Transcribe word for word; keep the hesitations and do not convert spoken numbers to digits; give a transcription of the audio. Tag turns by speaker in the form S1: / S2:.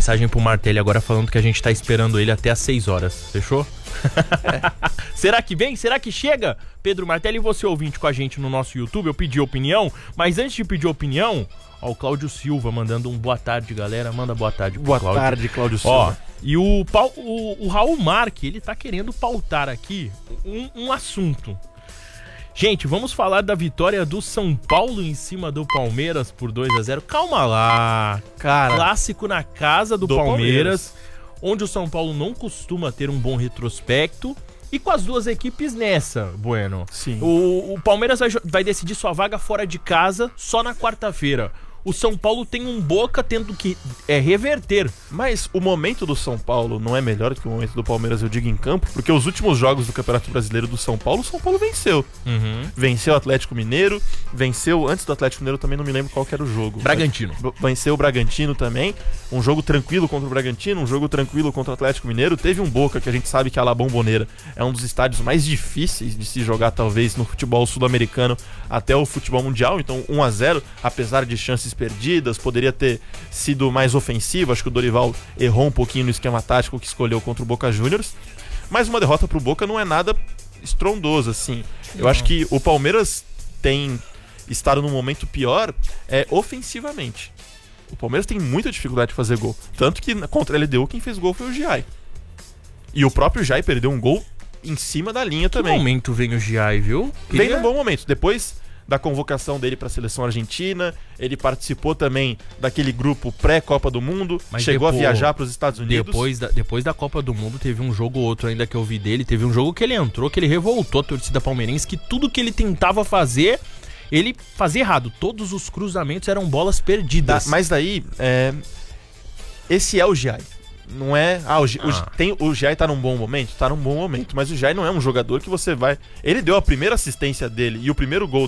S1: mensagem pro Martelli agora falando que a gente tá esperando ele até às seis horas. Fechou? É. Será que vem? Será que chega? Pedro Martelli, você ouvinte com a gente no nosso YouTube, eu pedi opinião, mas antes de pedir opinião, ó, o Cláudio Silva mandando um boa tarde, galera. Manda boa tarde pro
S2: Boa
S1: Cláudio.
S2: tarde, Cláudio Silva.
S1: Ó, e o, o, o Raul Marque, ele tá querendo pautar aqui um, um assunto. Gente, vamos falar da vitória do São Paulo em cima do Palmeiras por dois a zero. Calma lá,
S2: cara.
S1: Clássico na casa do,
S2: do
S1: Palmeiras,
S2: Palmeiras,
S1: onde o São Paulo não costuma ter um bom retrospecto. E com as duas equipes nessa, Bueno.
S2: Sim.
S1: O, o Palmeiras vai, vai decidir sua vaga fora de casa só na quarta-feira. O São Paulo tem um Boca tendo que é, reverter.
S2: Mas o momento do São Paulo não é melhor que o momento do Palmeiras, eu digo, em campo, porque os últimos jogos do Campeonato Brasileiro do São Paulo, o São Paulo venceu.
S1: Uhum.
S2: Venceu o Atlético Mineiro, venceu, antes do Atlético Mineiro também não me lembro qual que era o jogo.
S1: Bragantino.
S2: Venceu o Bragantino também, um jogo tranquilo contra o Bragantino, um jogo tranquilo contra o Atlético Mineiro. Teve um Boca, que a gente sabe que a La Bombonera é um dos estádios mais difíceis de se jogar, talvez, no futebol sul-americano até o futebol mundial, então um a zero, apesar de chances perdidas, poderia ter sido mais ofensivo. Acho que o Dorival errou um pouquinho no esquema tático que escolheu contra o Boca Juniors, mas uma derrota pro Boca não é nada estrondoso, assim. Eu acho que o Palmeiras tem estado num momento pior é, ofensivamente. O Palmeiras tem muita dificuldade de fazer gol, tanto que contra a L D U quem fez gol foi o Giai, e o próprio Giai perdeu um gol em cima da linha
S1: que
S2: também.
S1: momento vem o Giai, viu?
S2: Vem num bom momento, depois da convocação dele para a seleção argentina, ele participou também daquele grupo pré-Copa do Mundo,
S1: mas
S2: chegou
S1: depois,
S2: a viajar para os Estados Unidos.
S1: Depois da, depois da Copa do Mundo teve um jogo ou outro ainda que eu vi dele, teve um jogo que ele entrou, que ele revoltou a torcida palmeirense, que tudo que ele tentava fazer, ele fazia errado. Todos os cruzamentos eram bolas perdidas.
S2: Da, mas daí, é, esse é o Giai. Não é... Ah, o, G, ah. O, tem, o Giai tá num bom momento? Tá num bom momento, mas o Giai não é um jogador que você vai... Ele deu a primeira assistência dele e o primeiro gol